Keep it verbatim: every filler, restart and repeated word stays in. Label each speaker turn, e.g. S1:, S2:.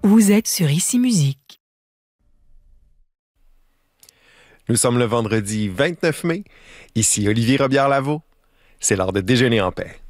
S1: Vous êtes sur Ici Musique.
S2: Nous sommes le vendredi vingt-neuf mai. Ici Olivier Robillard-Lavaux. C'est l'heure de déjeuner en paix.